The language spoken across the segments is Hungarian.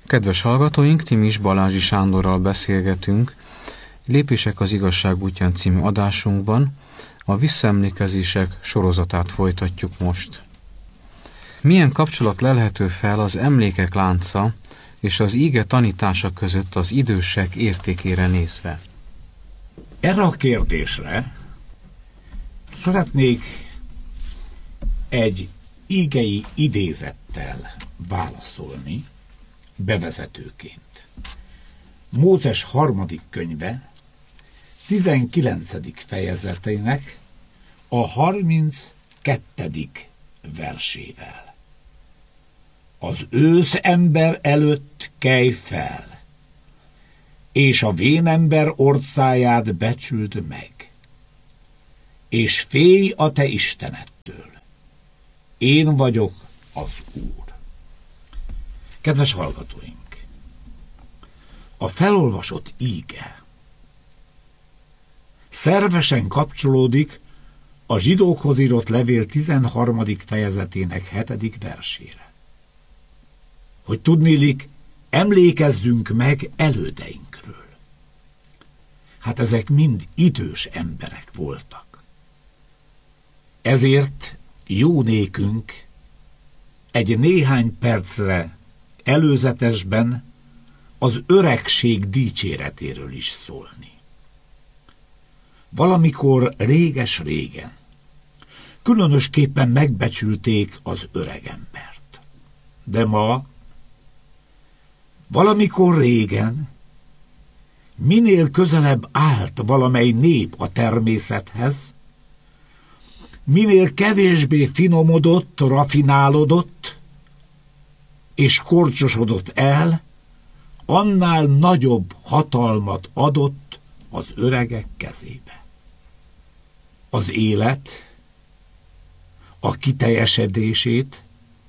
Kedves hallgatóink, Timis Balázsi Sándorral beszélgetünk. Lépések az igazság útján című adásunkban a visszaemlékezések sorozatát folytatjuk most. Milyen kapcsolat lelhető fel az emlékek lánca és az íge tanítása között az idősek értékére nézve? Erre a kérdésre szeretnék egy ígei idézettel válaszolni bevezetőként. Mózes 3. könyve 19. fejezetének a 32. versével. Az ősz ember előtt kelj fel, és a vénember orcáját becsüld meg, és félj a te Istenettől. Én vagyok az Úr. Kedves hallgatóink! A felolvasott íge szervesen kapcsolódik a zsidókhoz írott levél 13. fejezetének 7. versére. Hogy tudniillik, emlékezzünk meg elődeinkről. Hát ezek mind idős emberek voltak. Ezért jó nékünk egy néhány percre előzetesben az öregség dicséretéről is szólni. Valamikor réges-régen különösképpen megbecsülték az öregembert. De ma, valamikor régen, minél közelebb állt valamely nép a természethez, minél kevésbé finomodott, rafinálódott és korcsosodott el, annál nagyobb hatalmat adott az öregek kezébe. Az élet, a kiteljesedését,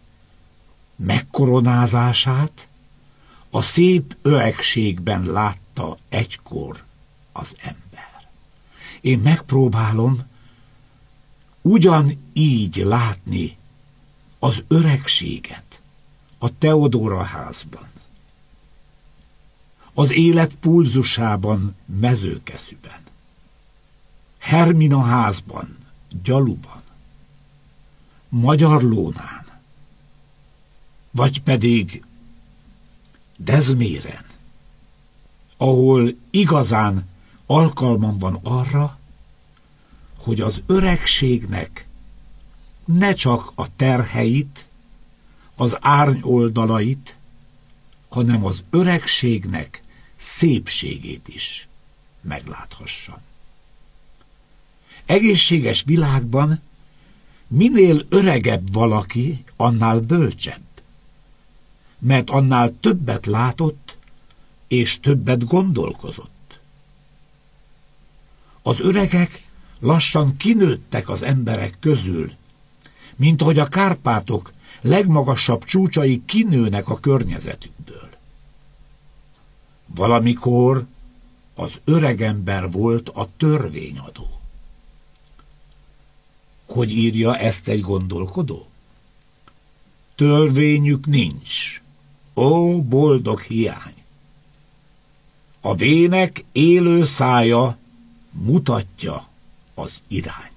megkoronázását a szép öregségben látta egykor az ember. Én megpróbálom ugyanígy látni az öregséget a Teodóra házban, az élet pulzusában Mezőkeszűben, Hermina házban, Gyaluban, Magyarlónán, vagy pedig Dezméren, ahol igazán alkalmam van arra, hogy az öregségnek ne csak a terheit, az árnyoldalait, hanem az öregségnek szépségét is megláthassam. Egészséges világban minél öregebb valaki, annál bölcsebb, mert annál többet látott és többet gondolkozott. Az öregek lassan kinőttek az emberek közül, mint ahogy a Kárpátok legmagasabb csúcsai kinőnek a környezetükből. Valamikor az öregember volt a törvényadó. Hogy írja ezt egy gondolkodó? Törvényük nincs. Ó, boldog hiány! A vének élő szája mutatja az irányt.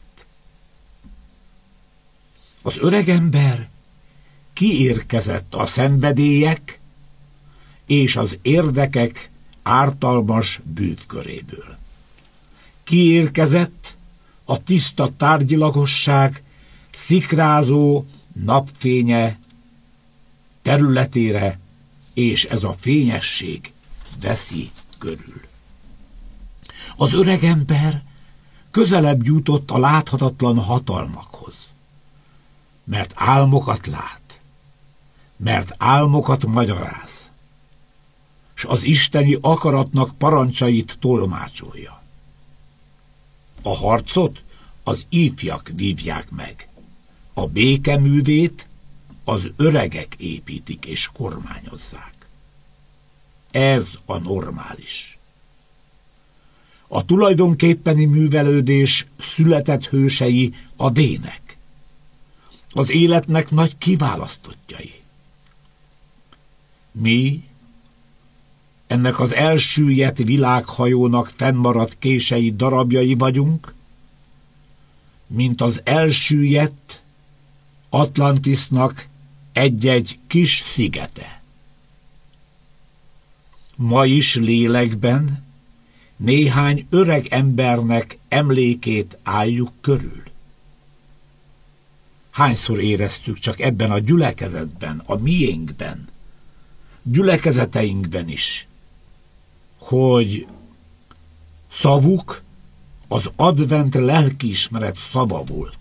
Az öregember kiérkezett a szenvedélyek és az érdekek ártalmas bűvköréből. Kiérkezett a tiszta tárgyilagosság szikrázó napfénye területére, és ez a fényesség veszi körül. Az öregember közelebb jutott a láthatatlan hatalmakhoz, mert álmokat lát, mert álmokat magyaráz, s az isteni akaratnak parancsait tolmácsolja. A harcot az ifjak vívják meg, a békeművét az öregek építik és kormányozzák. Ez a normális. A tulajdonképpeni művelődés született hősei a vének, az életnek nagy kiválasztottjai. Mi, ennek az elsüllyedt világhajónak fennmaradt kései darabjai vagyunk, mint az elsüllyedt Atlantisnak egy-egy kis szigete. Ma is lélekben néhány öreg embernek emlékét álljuk körül. Hányszor éreztük csak ebben a gyülekezetben, a miénkben, gyülekezeteinkben is, hogy szavuk az advent lelkiismeret szava volt.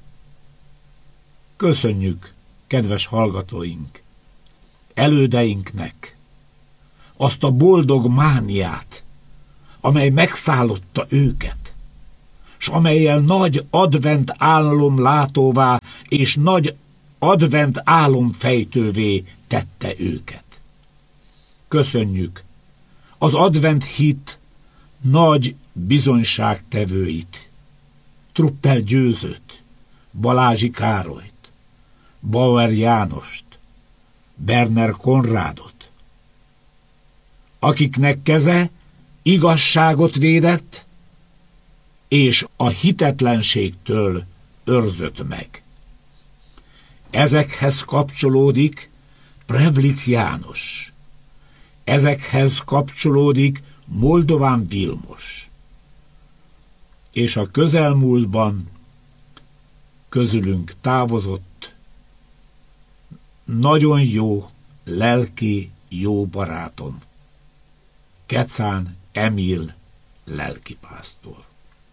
Köszönjük, kedves hallgatóink, elődeinknek azt a boldog mániát, amely megszállotta őket, s amellyel nagy advent álomlátóvá és nagy advent álomfejtővé tette őket. Köszönjük az advent hit nagy bizonyságtevőit, Truppel Győzőt, Balázsi Károlyt, Bauer Jánost, Berner Konrádot, akiknek keze igazságot védett, és a hitetlenségtől őrzött meg. Ezekhez kapcsolódik Prevlic János, ezekhez kapcsolódik Moldován Vilmos, és a közelmúltban közülünk távozott nagyon jó, lelki jó barátom, Kecán Emil lelkipásztor.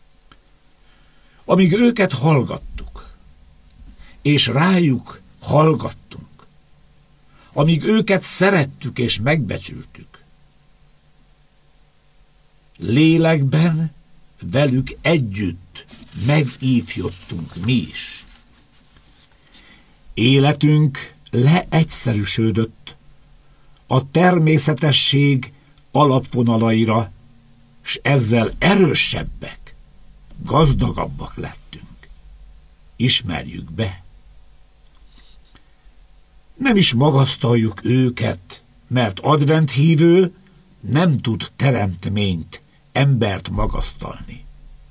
Amíg őket hallgattuk, és rájuk hallgattunk, amíg őket szerettük és megbecsültük, lélekben velük együtt megívjottunk mi is. Életünk leegyszerűsödött a természetesség alapvonalaira, s ezzel erősebbek, gazdagabbak lettünk. Ismerjük be. Nem is magasztaljuk őket, mert adventhívő nem tud teremtményt, embert magasztalni.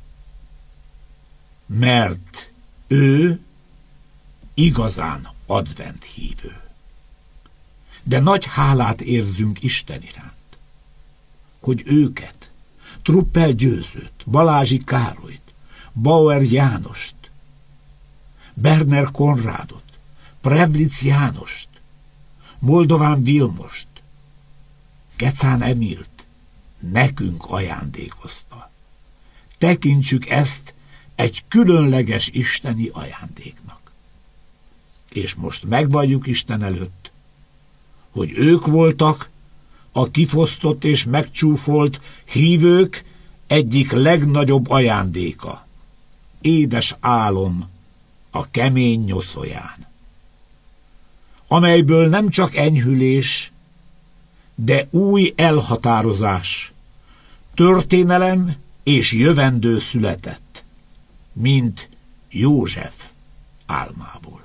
Mert ő igazán adventhívő. De nagy hálát érzünk Isten iránt, hogy őket, Truppel Győzőt, Balázsi Károlyt, Bauer Jánost, Berner Konrádot, Prevlic Jánost, Moldován Vilmost, Kecán Emilt nekünk ajándékozta. Tekintsük ezt egy különleges isteni ajándéknak. És most megvalljuk Isten előtt, hogy ők voltak a kifosztott és megcsúfolt hívők egyik legnagyobb ajándéka. Édes álom a kemény nyoszoján, amelyből nem csak enyhülés, de új elhatározás, történelem és jövendő született, mint József álmából.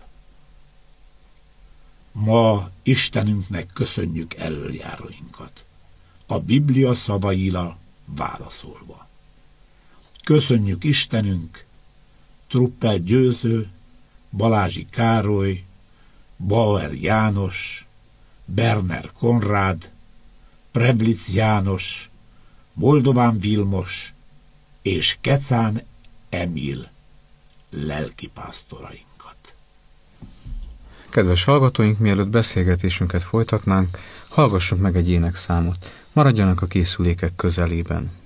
Ma Istenünknek köszönjük elöljáróinkat, a Biblia szavaira válaszolva. Köszönjük Istenünk, Truppel Győző, Balázsi Károly, Bauer János, Berner Konrád, Prevlic János, Moldován Vilmos és Kecán Emil lelkipásztorainkat. Kedves hallgatóink, mielőtt beszélgetésünket folytatnánk, hallgassunk meg egy énekszámot. Maradjanak a készülékek közelében.